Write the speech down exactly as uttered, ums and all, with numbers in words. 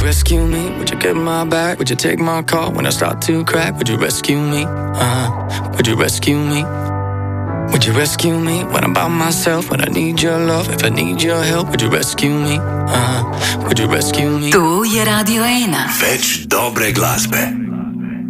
rescue me? Would you get my back? Would you take my call when I start to crack? Would you rescue me? Uh-huh. Would you rescue me? Would you rescue me when I'm by myself? When I need your love, if I need your help, would you rescue me? Uh-huh. Would you rescue me? Tu je Radio ena. Več dobre glasbe.